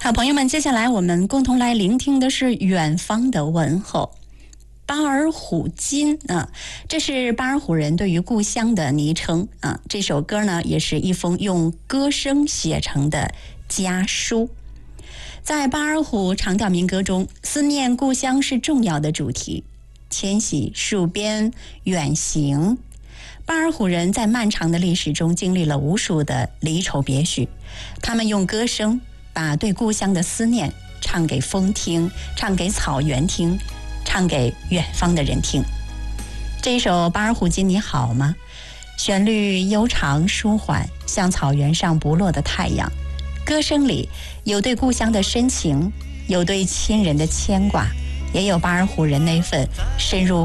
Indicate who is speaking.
Speaker 1: 好朋友们，接下来我们共同来聆听的是远方的问候。巴尔虎金啊，这是巴尔虎人对于故乡的昵称啊。这首歌呢，也是一封用歌声写成的家书。在巴尔虎长调民歌中，思念故乡是重要的主题。迁徙、戍边、远行，巴尔虎人在漫长的历史中经历了无数的离愁别绪，他们用歌声把对故乡的思念唱给风听，唱给草原听，唱给远方的人听。这一首《巴尔虎金你好吗》，旋律悠长舒缓，像草原上不落的太阳。歌声里有对故乡的深情，有对亲人的牵挂，也有巴尔虎人那份深入